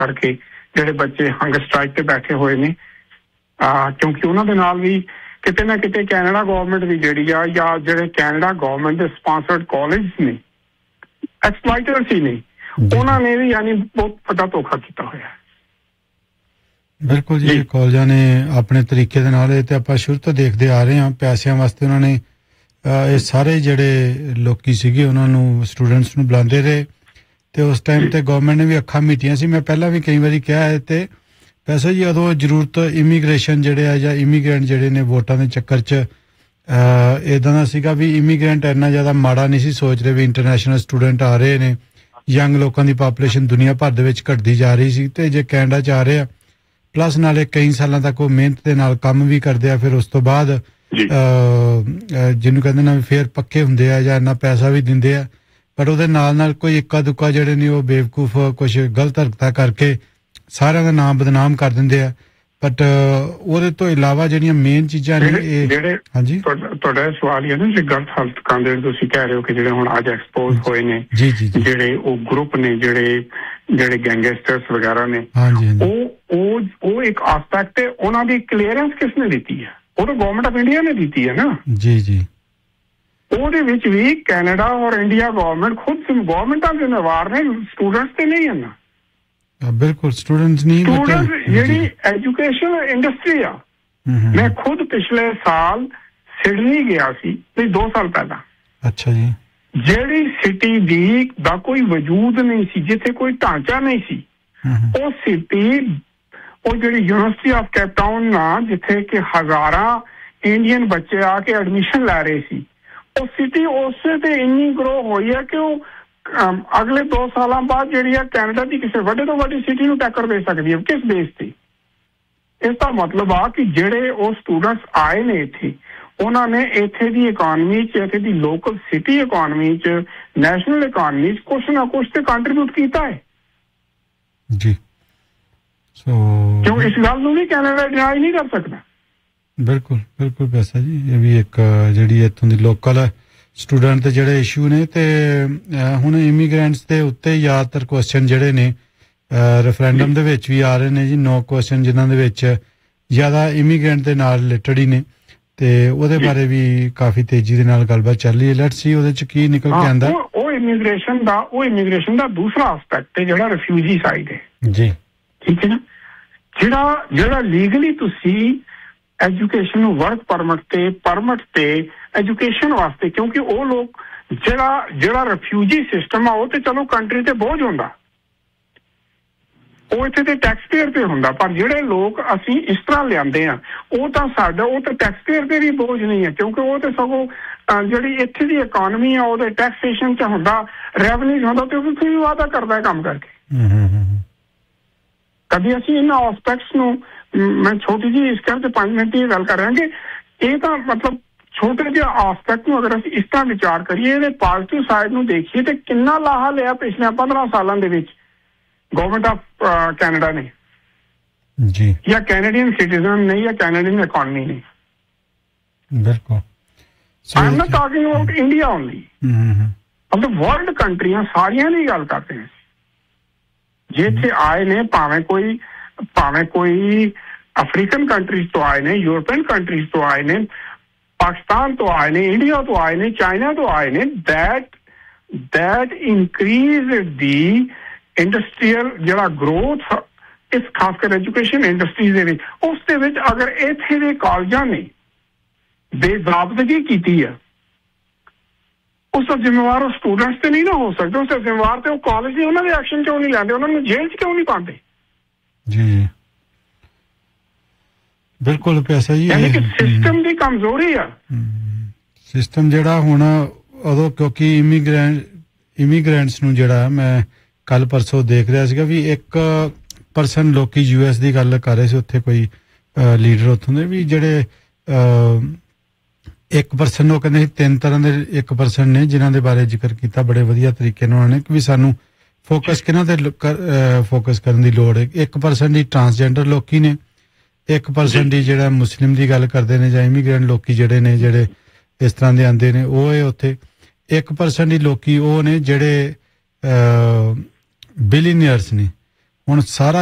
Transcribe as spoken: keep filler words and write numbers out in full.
ਕਰਕੇ ਜਿਹੜੇ ਬੱਚੇ ਹੰਗਰ ਸਟ੍ਰਾਈਕ ਤੇ ਬੈਠੇ ਹੋਏ ਨੇ ਕਿਉਂਕਿ ਉਹਨਾਂ ਦੇ ਨਾਲ ਵੀ ਕਿਤੇ ਨਾ ਕਿਤੇ ਕੈਨੇਡਾ ਗਵਰਨਮੈਂਟ ਵੀ ਜਿਹੜੀ ਆ ਜਾਂ ਜਿਹੜੇ ਕੈਨੇਡਾ ਗਵਰਨਮੈਂਟ ਦੇ ਸਪਾਂਸਰਡ ਕਾਲਜ ਨੇ ਐਕਸਪਲਾਈਟਰਸ ਹੀ ਨੇ ਉਹਨਾਂ ਨੇ ਵੀ ਯਾਨੀ ਬਹੁਤ ਵੱਡਾ ਧੋਖਾ ਕੀਤਾ ਹੋਇਆ। ਬਿਲਕੁਲ ਜੀ, ਕਾਲਜਾਂ ਨੇ ਆਪਣੇ ਤਰੀਕੇ ਦੇ ਨਾਲ ਇਹ ਤੇ ਆਪਾਂ ਸ਼ੁਰੂ ਤੋਂ ਦੇਖਦੇ ਆ ਰਹੇ ਹਾਂ, ਪੈਸਿਆਂ ਵਾਸਤੇ ਉਹਨਾਂ ਨੇ ਇਹ ਸਾਰੇ ਜਿਹੜੇ ਲੋਕੀ ਸੀਗੇ ਉਹਨਾਂ ਨੂੰ ਸਟੂਡੈਂਟਸ ਨੂੰ ਬੁਲਾਉਂਦੇ ਰਹੇ ਤੇ ਉਸ ਟਾਈਮ ਤੇ ਗਵਰਨਮੈਂਟ ਨੇ ਵੀ ਅੱਖਾਂ ਮੀਟੀਆਂ ਸੀ। ਮੈਂ ਪਹਿਲਾਂ ਵੀ ਕਈ ਵਾਰੀ ਕਿਹਾ ਹੈ ਤੇ ਵੈਸੇ ਜੀ ਉਦੋਂ ਜ਼ਰੂਰਤ ਇਮੀਗ੍ਰੇਸ਼ਨ ਜਿਹੜੇ ਆ ਜਾਂ ਇਮੀਗ੍ਰੈਂਟ ਜਿਹੜੇ ਨੇ ਵੋਟਾਂ ਦੇ ਚੱਕਰ 'ਚ ਇੱਦਾਂ ਦਾ ਸੀਗਾ ਵੀ ਇਮੀਗ੍ਰੈਂਟ ਇੰਨਾ ਜ਼ਿਆਦਾ ਮਾੜਾ ਨਹੀਂ ਸੀ ਸੋਚ ਰਹੇ ਵੀ ਇੰਟਰਨੈਸ਼ਨਲ ਸਟੂਡੈਂਟ ਆ ਰਹੇ ਨੇ, ਯੰਗ ਲੋਕਾਂ ਦੀ ਪਾਪੂਲੇਸ਼ਨ ਦੁਨੀਆ ਭਰ ਦੇ ਵਿੱਚ ਘਟਦੀ ਜਾ ਰਹੀ ਸੀ ਤੇ ਜੇ ਕੈਨੇਡਾ 'ਚ ਆ ਰਹੇ ਆ ਪਲੱਸ ਨਾਲੇ ਕਈ ਸਾਲਾਂ ਤੱਕ ਉਹ ਮਿਹਨਤ ਦੇ ਨਾਲ ਕੰਮ ਵੀ ਕਰਦੇ ਆ, ਫਿਰ ਉਸ ਤੋਂ ਬਾਅਦ ਜਿਹਨੂੰ ਕਹਿੰਦੇ ਨਾ ਫੇਰ ਪੱਕੇ ਹੁੰਦੇ ਆ ਜਾਂ ਇੰਨਾ ਪੈਸਾ ਵੀ ਦਿੰਦੇ ਆ, ਪਰ ਉਹਦੇ ਨਾਲ ਨਾਲ ਕੋਈ ਇੱਕਾ ਦੁੱਕਾ ਜਿਹੜੇ ਨੇ ਉਹ ਬੇਵਕੂਫ ਕੁਛ ਗਲਤ ਹਰਕਤਾਂ ਕਰਕੇ ਸਾਰਿਆਂ ਦਾ ਨਾਮ ਬਦਨਾਮ ਕਰ ਦਿੰਦੇ ਆ। ਬਟ ਉਹਦੇ ਤੋਂ ਇਲਾਵਾ ਜਿਹੜੀਆਂ ਮੇਨ ਚੀਜ਼ਾਂ ਨੇ ਇਹ ਜਿਹੜੇ ਹਾਂਜੀ ਤੁਹਾਡਾ ਸਵਾਲ ਹੀ ਹੈ ਨਾ ਜੇ ਗਲਤ ਹਰਕਤਾਂ ਦੇ ਤੁਸੀਂ ਕਹਿ ਰਹੇ ਹੋ ਕਿ ਜਿਹੜੇ ਹੁਣ ਅੱਜ ਐਕਸਪੋਜ਼ ਹੋਏ ਨੇ ਜੀ ਜੀ ਜਿਹੜੇ ਉਹ ਗਰੁੱਪ ਨੇ ਜਿਹੜੇ ਜਿਹੜੇ ਗੈਂਗਸਟਰਸ ਵਗੈਰਾ ਨੇ ਉਹ ਉਹ ਉਹ ਇੱਕ ਆਸਪੈਕਟ ਹੈ, ਉਹਨਾਂ ਦੀ ਕਲੀਅਰੈਂਸ ਕਿਸ ਨੇ ਦਿੱਤੀ ਹੈ? ਉਹ ਤਾਂ ਗਵਰਨਮੈਂਟ ਆਫ ਇੰਡੀਆ ਨੇ ਦਿੱਤੀ ਹੈ ਨਾ। ਜੀ ਜੀ ਉਹਦੇ ਵਿੱਚ ਵੀ ਕੈਨੇਡਾ ਔਰ ਇੰਡੀਆ ਗਵਰਨਮੈਂਟ ਖੁਦ ਗਵਰਨਮੈਂਟਾਂ ਜ਼ਿੰਮੇਵਾਰ ਨੇ, ਸਟੂਡੈਂਟਸ ਤੇ ਨਹੀਂ ਹਨ। ਬਿਲਕੁਲ ਸਟੂਡੈਂਟਸ ਨਹੀਂ, ਸਟੂਡੈਂਟਸ ਜਿਹੜੀ ਐਜੂਕੇਸ਼ਨ ਇੰਡਸਟਰੀ ਆ। ਮੈਂ ਖੁਦ ਪਿਛਲੇ ਸਾਲ ਸਿਡਨੀ ਗਿਆ ਸੀ ਤੇ ਦੋ ਸਾਲ ਪਹਿਲਾਂ। ਅੱਛਾ ਜੀ। ਜਿਹੜੀ ਸਿਟੀ ਦੀ ਦਾ ਕੋਈ ਵਜੂਦ ਨਹੀਂ ਸੀ, ਜਿੱਥੇ ਕੋਈ ਢਾਂਚਾ ਨਹੀਂ ਸੀ, ਉਹ ਸਿਟੀ ਉਹ ਜਿਹੜੀ ਯੂਨੀਵਰਸਿਟੀ ਆਫ ਕੇਪ ਟਾਊਨ ਆ ਜਿੱਥੇ ਕਿ ਹਜ਼ਾਰਾਂ ਇੰਡੀਅਨ ਬੱਚੇ ਆ ਕੇ ਐਡਮਿਸ਼ਨ ਲੈ ਰਹੇ ਸੀ, ਉਹ ਸਿਟੀ ਉਸੇ ਤੇ ਇੰਨੀ ਗਰੋ ਹੋਈ ਹੈ ਕਿ ਉਹ ਅਗਲੇ ਦੋ ਸਾਲਾਂ ਬਾਅਦ ਜਿਹੜੀ ਆ ਕੈਨੇਡਾ ਦੀ ਕਿਸੇ ਵੱਡੇ ਤੋਂ ਵੱਡੀ ਸਿਟੀ ਨੂੰ ਟੱਕਰ ਦੇ ਸਕਦੀ ਹੈ। ਕਿਸ ਬੇਸ ਤੇ? ਇਸ ਦਾ ਮਤਲਬ ਆ ਕਿ ਜਿਹੜੇ ਉਹ ਸਟੂਡੈਂਟਸ ਆਏ ਨੇ ਇੱਥੇ, ਉਹਨਾਂ ਨੇ ਇੱਥੇ ਦੀ ਇਕੋਨਮੀ 'ਚ, ਇੱਥੇ ਦੀ ਲੋਕਲ ਸਿਟੀ ਇਕੋਨਮੀ 'ਚ, ਨੈਸ਼ਨਲ ਇਕੋਨਮੀ 'ਚ ਕੁਛ ਨਾ ਕੁਛ ਤੇ ਕੰਟਰੀਬਿਊਟ ਕੀਤਾ ਹੈ ਜੀ। ਸੋ ਕਿਉਂ ਇਸ ਗੱਲ ਨੂੰ ਵੀ ਕੈਨੇਡਾ ਡਿਨਾਈ ਨਹੀਂ ਕਰ ਸਕਦਾ। ਬਿਲਕੁਲ ਬਿਲਕੁਲ ਵੈਸਾ ਜੀ, ਇਹ ਵੀ ਇੱਕ ਜਿਹੜੀ ਇੱਥੋਂ ਦੀ ਲੋਕਲ ਸਟੂਡੈਂਟ ਦੇ ਜਿਹੜੇ ਇਸ਼ੂ ਨੇ ਤੇ ਹੁਣ ਇਮੀਗ੍ਰੈਂਟਸ ਦੇ ਉੱਤੇ ਜ਼ਿਆਦਾਤਰ ਕੁਐਸਚਨ ਜਿਹੜੇ ਨੇ ਰੈਫਰੈਂਡਮ ਦੇ ਵਿੱਚ ਵੀ ਆ ਰਹੇ ਨੇ ਜੀ, ਨੌ ਕੁਐਸਚਨ ਜਿਨ੍ਹਾਂ ਦੇ ਵਿੱਚ ਜ਼ਿਆਦਾ ਇਮੀਗ੍ਰੈਂਟ ਦੇ ਨਾਲ ਰਿਲੇਟਡ ਹੀ ਨੇ ਤੇ ਉਹਦੇ ਬਾਰੇ ਵੀ ਕਾਫੀ ਤੇਜ਼ੀ ਦੇ ਨਾਲ ਗੱਲਬਾਤ ਚੱਲ ਰਹੀ ਹੈ। ਲੈਟਸ ਸੀ ਉਹਦੇ ਚ ਕੀ ਨਿਕਲ ਕੇ ਆਉਂਦਾ। ਉਹ ਇਮੀਗ੍ਰੇਸ਼ਨ ਦਾ ਉਹ ਇਮੀਗ੍ਰੇਸ਼ਨ ਦਾ ਦੂਸਰਾ ਐਸਪੈਕਟ ਹੈ ਜਿਹੜਾ ਰਿਫਿਊਜੀ ਸਾਈਡ ਹੈ ਜੀ, ਠੀਕ ਹੈ ਨਾ। ਜਿਹੜਾ ਜਿਹੜਾ ਲੀਗਲੀ ਤੁਸੀਂ ਐਜੂਕੇਸ਼ਨ ਨੂੰ ਵਰਕ ਪਰਮਿਟ ਤੇ ਪਰਮਿਟ ਤੇ ਐਜੂਕੇਸ਼ਨ ਵਾਸਤੇ, ਕਿਉਂਕਿ ਉਹ ਲੋਕ ਜਿਹੜਾ ਜਿਹੜਾ ਰਿਫਿਊਜੀ ਸਿਸਟਮ ਆ ਉਹ ਤੇ ਚਲੋ ਕੰਟਰੀ ਤੇ ਬੋਝ ਹੁੰਦਾ, ਉਹ ਇੱਥੇ ਤੇ ਟੈਕਸ ਪੇਅਰ ਤੇ ਹੁੰਦਾ, ਪਰ ਜਿਹੜੇ ਲੋਕ ਅਸੀਂ ਇਸ ਤਰ੍ਹਾਂ ਲਿਆਂਦੇ ਆ ਉਹ ਤਾਂ ਸਾਡਾ ਉਹ ਤਾਂ ਟੈਕਸ ਪੇਅਰ ਤੇ ਵੀ ਬੋਝ ਨਹੀਂ ਹੈ, ਕਿਉਂਕਿ ਉਹ ਤੇ ਸਗੋਂ ਜਿਹੜੀ ਇੱਥੇ ਦੀ ਇਕੋਨਮੀ ਆ ਉਹਦੇ ਟੈਕਸੇਸ਼ਨ 'ਚ ਹੁੰਦਾ, ਰੈਵਨਿਊ ਹੁੰਦਾ ਤੇ ਉਹ ਵੀ ਵਾਅਦਾ ਕਰਦਾ ਕੰਮ ਕਰਕੇ। ਕਦੀ ਅਸੀਂ ਇਹਨਾਂ ਆਸਪੈਕਟਸ ਨੂੰ, ਮੈਂ ਛੋਟੀ ਜਿਹੀ ਇਸ ਕਰਕੇ ਪੰਜ ਮਿੰਟ ਦੀ ਗੱਲ ਕਰ ਰਿਹਾ ਕਿ ਇਹ ਤਾਂ ਮਤਲਬ ਛੋਟੇ ਜਿਹੇ ਆਸਪੈਕਟ ਨੂੰ ਅਗਰ ਅਸੀਂ ਇਸ ਤਰ੍ਹਾਂ ਵਿਚਾਰ ਕਰੀਏ, ਇਹਦੇ ਪੋਜ਼ਿਟਿਵ ਸਾਈਡ ਨੂੰ ਦੇਖੀਏ ਤੇ ਕਿੰਨਾ ਲਾਹਾ ਲਿਆ ਪਿਛਲੇ ਪੰਦਰਾਂ ਸਾਲਾਂ ਦੇ ਵਿੱਚ ਗਵਰਨਮੈਂਟ ਆਫ ਕੈਨੇਡਾ ਨੇ ਜੀ, ਜਾਂ ਕੈਨੇਡੀਅਨ ਸਿਟੀਜ਼ਨ ਨੇ ਜਾਂ ਕੈਨੇਡੀਅਨ ਇਕੋਨਮੀ ਨੇ। ਬਿਲਕੁਲ I am not talking about India only, of the world ਕੰਟਰੀਆਂ ਸਾਰੀਆਂ ਦੀ ਗੱਲ ਕਰਦੇ ਹਾਂ। ਜੇ ਇੱਥੇ ਆਏ ਨੇ ਭਾਵੇਂ ਕੋਈ ਭਾਵੇਂ ਕੋਈ ਅਫਰੀਕਨ ਕੰਟਰੀਜ਼ ਤੋਂ ਆਏ ਨੇ, ਯੂਰਪੀਅਨ ਕੰਟਰੀਜ਼ ਤੋਂ ਆਏ ਨੇ, ਪਾਕਿਸਤਾਨ ਤੋਂ ਆਏ ਨੇ, ਇੰਡੀਆ ਤੋਂ ਆਏ ਨੇ, ਚਾਈਨਾ ਤੋਂ ਆਏ ਨੇ, that that increase the industrial ਜਿਹੜਾ ਗਰੋਥ ਇਸ ਖਾਸ ਕਰ ਐਜੂਕੇਸ਼ਨ ਇੰਡਸਟਰੀਜ਼ ਦੇ ਵਿੱਚ, ਉਸ ਦੇ ਵਿੱਚ ਅਗਰ ਇੱਥੇ ਦੇ ਕਾਲਜਾਂ ਨੇ ਬੇਜ਼ਾਬਤਗੀ ਕੀਤੀ ਹੈ, ਉਸ ਦਾ ਜ਼ਿੰਮੇਵਾਰ ਉਹ ਸਟੂਡੈਂਟਸ ਤੇ ਨਹੀਂ ਨਾ ਹੋ ਸਕਦੇ, ਉਸ ਦਾ ਜ਼ਿੰਮੇਵਾਰ ਤੇ ਉਹ ਕਾਲਜ ਦੀ, ਉਹਨਾਂ ਦੇ ਐਕਸ਼ਨ ਕਿਉਂ ਨਹੀਂ ਲੈਂਦੇ, ਉਹਨਾਂ ਨੂੰ ਜੇਲ੍ਹ 'ਚ ਕਿਉਂ ਨਹੀਂ ਪਾਉਂਦੇ? ਜੀ ਬਿਲਕੁਲ ਪੈਸਾ ਜੀ, ਯਾਨੀ ਕਿ ਸਿਸਟਮ ਦੀ ਕਮਜ਼ੋਰੀ ਆ। ਸਿਸਟਮ ਜਿਹੜਾ ਹੁਣ ਉਦੋਂ ਕਿਉਂਕਿ ਇਮੀਗ੍ਰੈਂਟ ਇਮੀਗ੍ਰੈਂਟਸ ਨੂੰ ਜਿਹੜਾ ਮੈਂ ਕੱਲ ਪਰਸੋਂ ਦੇਖ ਰਿਹਾ ਸੀਗਾ ਵੀ ਇੱਕ ਪਰਸਨ ਲੋਕੀ ਯੂ ਐਸ ਦੀ ਗੱਲ ਕਰ ਰਹੇ ਸੀ, ਉੱਥੇ ਕੋਈ ਲੀਡਰ ਉੱਥੋਂ ਦੇ ਵੀ ਜਿਹੜੇ ਇੱਕ ਪਰਸਨ, ਉਹ ਕਹਿੰਦੇ ਸੀ ਤਿੰਨ ਤਰ੍ਹਾਂ ਦੇ ਇੱਕ ਪਰਸਨ ਨੇ ਜਿਨ੍ਹਾਂ ਦੇ ਬਾਰੇ ਜ਼ਿਕਰ ਕੀਤਾ ਬੜੇ ਵਧੀਆ ਤਰੀਕੇ ਨਾਲ ਉਹਨਾਂ ਨੇ ਕਿ ਵੀ ਸਾਨੂੰ ਫੋਕਸ ਕਿਹਨਾਂ ਤੇ ਫੋਕਸ ਕਰਨ ਦੀ ਲੋੜ ਹੈ। ਇੱਕ ਪਰਸਨ ਦੀ ਟਰਾਂਸਜੈਂਡਰ ਲੋਕੀ ਨੇ, ਇੱਕ ਪਰਸਨ ਦੀ ਜਿਹੜਾ ਮੁਸਲਿਮ ਦੀ ਗੱਲ ਕਰਦੇ ਨੇ ਜਾਂ ਇਮੀਗ੍ਰੈਂਟ ਲੋਕੀ ਜਿਹੜੇ ਨੇ ਜਿਹੜੇ ਇਸ ਤਰ੍ਹਾਂ ਦੇ ਆਉਂਦੇ ਨੇ ਉਹ ਹੈ ਉੱਥੇ। ਇੱਕ ਪਰਸਨ ਦੀ ਲੋਕੀ ਉਹ ਨੇ ਜਿਹੜੇ ਬਿਲੀਨੀਅਰਸ ਨੇ। ਹੁਣ ਸਾਰਾ